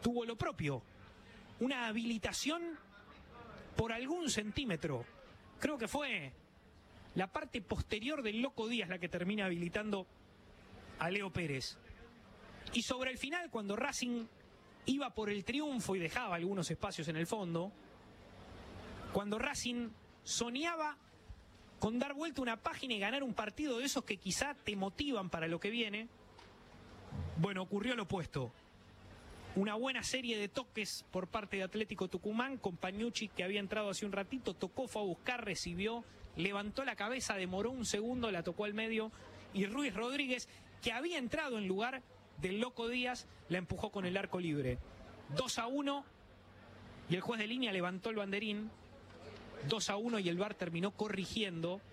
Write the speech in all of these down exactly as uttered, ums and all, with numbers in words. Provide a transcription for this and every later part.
tuvo lo propio, una habilitación por algún centímetro. Creo que fue la parte posterior del Loco Díaz la que termina habilitando a Leo Pérez. Y sobre el final, cuando Racing iba por el triunfo y dejaba algunos espacios en el fondo, cuando Racing soñaba con dar vuelta una página y ganar un partido de esos que quizá te motivan para lo que viene, bueno, ocurrió lo opuesto. Una buena serie de toques por parte de Atlético Tucumán, con Pañucci, que había entrado hace un ratito, tocó, fue a buscar, recibió, levantó la cabeza, demoró un segundo, la tocó al medio, y Ruiz Rodríguez, que había entrado en lugar del Loco Díaz, la empujó con el arco libre. dos a uno, y el juez de línea levantó el banderín. dos a uno, y el V A R terminó corrigiendo.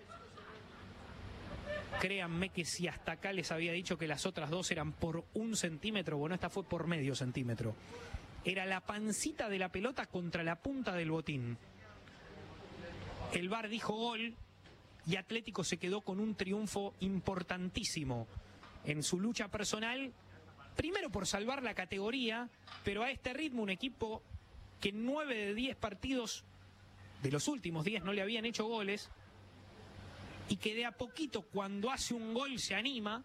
Créanme que si hasta acá les había dicho que las otras dos eran por un centímetro, bueno, esta fue por medio centímetro. Era la pancita de la pelota contra la punta del botín. El V A R dijo gol y Atlético se quedó con un triunfo importantísimo en su lucha personal. Primero por salvar la categoría, pero a este ritmo un equipo que en nueve de diez partidos de los últimos diez no le habían hecho goles, y que de a poquito, cuando hace un gol, se anima,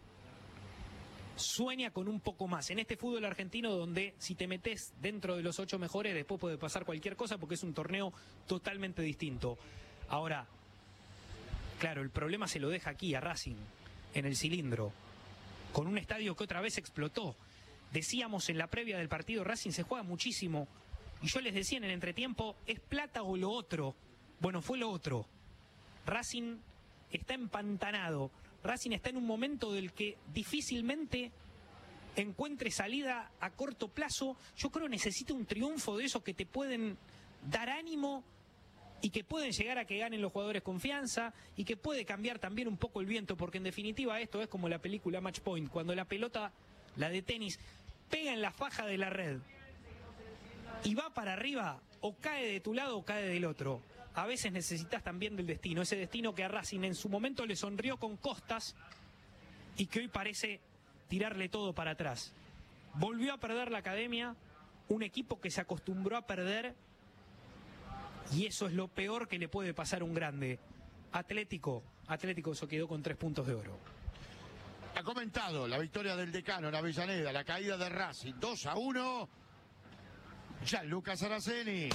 sueña con un poco más. En este fútbol argentino, donde si te metes dentro de los ocho mejores, después puede pasar cualquier cosa, porque es un torneo totalmente distinto. Ahora, claro, el problema se lo deja aquí a Racing, en el cilindro, con un estadio que otra vez explotó. Decíamos en la previa del partido, Racing se juega muchísimo, y yo les decía en el entretiempo, ¿es plata o lo otro? Bueno, fue lo otro. Racing está empantanado. Racing está en un momento del que difícilmente encuentre salida a corto plazo. Yo creo que necesita un triunfo de esos que te pueden dar ánimo y que pueden llegar a que ganen los jugadores confianza y que puede cambiar también un poco el viento, porque en definitiva esto es como la película Match Point, cuando la pelota, la de tenis, pega en la faja de la red y va para arriba, o cae de tu lado o cae del otro. A veces necesitas también del destino, ese destino que a Racing en su momento le sonrió con Costas y que hoy parece tirarle todo para atrás. Volvió a perder la academia, un equipo que se acostumbró a perder, y eso es lo peor que le puede pasar a un grande. Atlético, Atlético se quedó con tres puntos de oro. Ha comentado la victoria del Decano en Avellaneda, la caída de Racing, dos a uno. Gianluca Saraceni.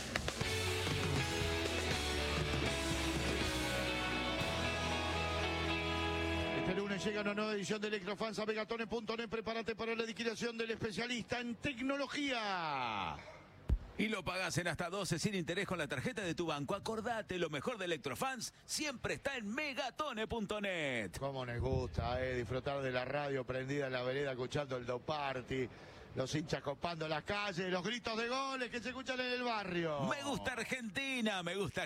Este lunes llega una nueva edición de Electrofans a Megatone punto net. Prepárate para la liquidación del especialista en tecnología. Y lo pagás en hasta doce sin interés con la tarjeta de tu banco. Acordate, lo mejor de Electrofans siempre está en Megatone punto net. Cómo nos gusta, eh, disfrutar de la radio prendida en la vereda, escuchando el Do Party. Los hinchas copando las calles, los gritos de goles que se escuchan en el barrio. Me gusta Argentina, me gusta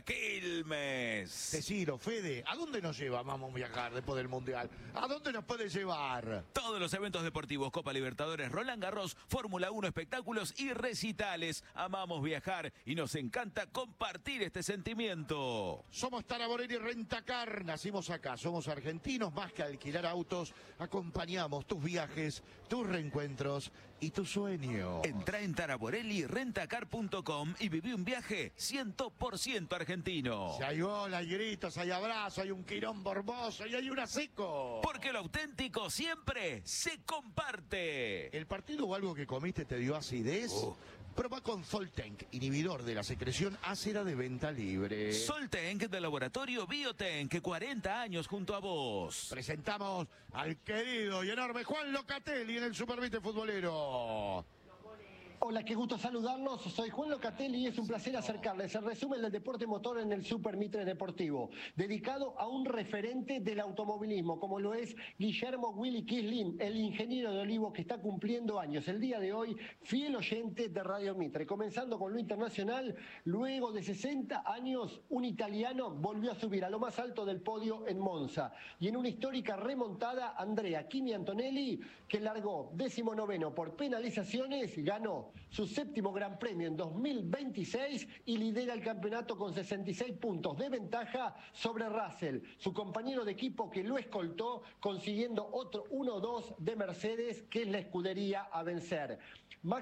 Quilmes. Decilo, Fede, ¿a dónde nos lleva? Vamos a viajar después del Mundial. ¿A dónde nos puede llevar? Todos los eventos deportivos, Copa Libertadores, Roland Garros, Fórmula uno, espectáculos y recitales. Amamos viajar y nos encanta compartir este sentimiento. Somos Taraborelli Rentacar, nacimos acá, somos argentinos, más que alquilar autos, acompañamos tus viajes, tus reencuentros y tu sueño. Entrá en Taraborelli Rentacar punto com y viví un viaje cien por ciento argentino. Si hay gol, hay gritos, hay abrazos, hay un quirón hermoso y hay una seco. Porque lo auténtico siempre se comparte. ¿El partido o algo que comiste te dio acidez? Uh. Proba con Soltank, inhibidor de la secreción ácida de venta libre. Soltank del laboratorio Biotank, cuarenta años junto a vos. Presentamos al querido y enorme Juan Locatelli en el Supervite Futbolero. Hola, qué gusto saludarlos. Soy Juan Locatelli y es un placer acercarles el resumen del deporte motor en el Super Mitre Deportivo, dedicado a un referente del automovilismo, como lo es Guillermo Willy Kislin, el ingeniero de Olivos que está cumpliendo años. El día de hoy, fiel oyente de Radio Mitre. Comenzando con lo internacional, luego de sesenta años, un italiano volvió a subir a lo más alto del podio en Monza. Y en una histórica remontada, Andrea Kimi Antonelli, que largó décimo noveno por penalizaciones, ganó su séptimo Gran Premio en dos mil veintiséis y lidera el campeonato con sesenta y seis puntos de ventaja sobre Russell, su compañero de equipo que lo escoltó, consiguiendo otro uno dos de Mercedes, que es la escudería a vencer.